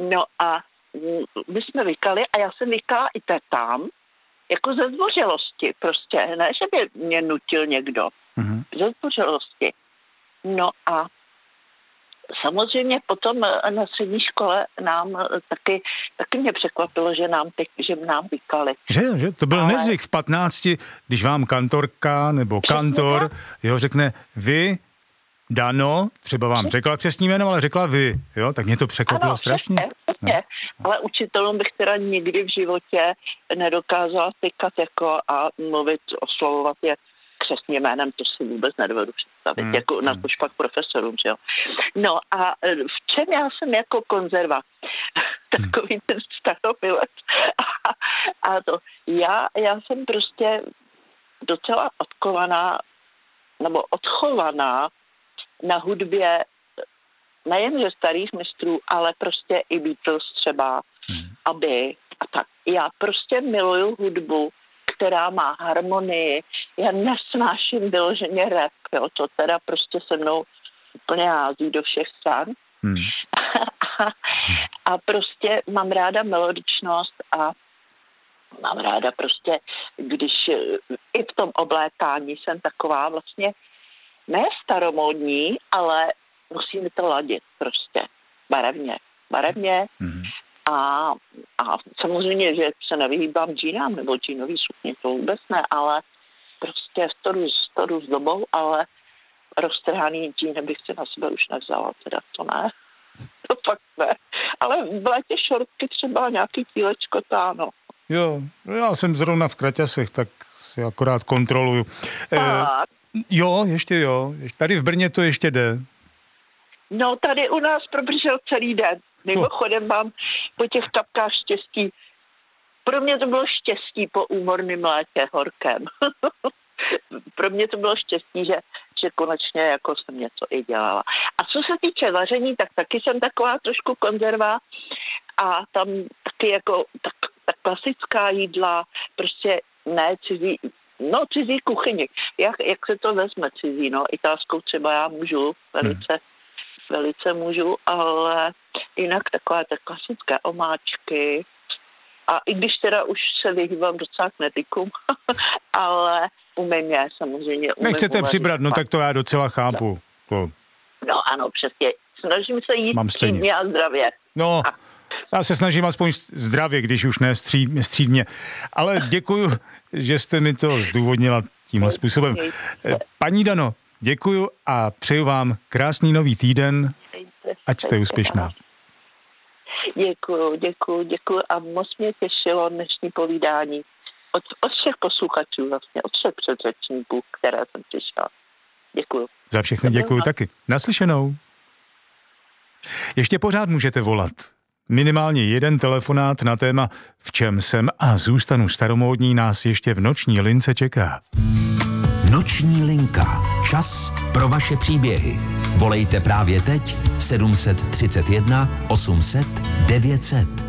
No a my jsme vykali a já jsem vykala i tam, jako ze zdvořilosti prostě, ne, že by mě nutil někdo, ze zdvořilosti. No a samozřejmě potom na střední škole nám taky mě překvapilo, že nám vykali. Že? To byl nezvyk v 15, když vám kantorka nebo kantor řekne vy, Dano, třeba vám řekla křestní jméno, ale řekla vy, jo? Tak mě to překvapilo strašně. Přesně. Ale učitelům bych teda nikdy v životě nedokázala tykat jako a mluvit, oslovovat je křestním jménem, to si vůbec nedovedu představit, jako na to špak profesorům, že jo. No a v čem já jsem jako konzerva? Takový ten starobilec. A to, já jsem prostě docela odchovaná na hudbě nejenže starých mistrů, ale prostě i Beatles třeba, Aby a tak. Já prostě miluju hudbu, která má harmonii. Já nesnáším vyloženě rap, jo, to teda prostě se mnou úplně hází do všech stran. A prostě mám ráda melodičnost a mám ráda prostě, když i v tom oblékání jsem taková vlastně ne staromódní, ale musí mi to ladit prostě barevně. A samozřejmě, že se nevyhýbám džínám nebo džínový sukně, to vůbec ne, ale prostě to jdu s dobou, ale roztrhaný džíny bych si na sebe už nevzala, teda to ne. To fakt ne. Ale v létě šortky třeba nějaký tílečko, to ano. Jo, já jsem zrovna v kraťasech, tak si akorát kontroluju. Ještě tady v Brně to ještě jde. No, tady u nás probržel celý den. Mimochodem mám po těch kapkách štěstí. Pro mě to bylo štěstí po úmorném létě horkém. Pro mě to bylo štěstí, že konečně jako jsem něco i dělala. A co se týče vaření, tak taky jsem taková trošku konzerva a tam taky jako tak klasická jídla, prostě ne cizí kuchyni. Jak se to vezme cizí, italskou třeba já můžu velice můžu, ale jinak takové ty klasické omáčky a i když teda už se vyhýbám docela k netykům, ale umím je samozřejmě. Nechcete přibrat, tak to já docela chápu. No ano, přesně. Snažím se jít střídmě a zdravě. No, já se snažím aspoň zdravě, když už ne střídmě. Ale děkuju, že jste mi to zdůvodnila tímhle způsobem. Paní Dano, děkuju a přeju vám krásný nový týden, ať jste úspěšná. Děkuju a moc mě těšilo dnešní povídání od všech posluchačů vlastně, od všech předřečníků, které jsem přišla. Děkuju. Za všechny děkuju taky. Naslyšenou. Ještě pořád můžete volat. Minimálně jeden telefonát na téma V čem jsem a zůstanu staromódní nás ještě v noční lince čeká. Noční linka. Čas pro vaše příběhy. Volejte právě teď 731 800 900.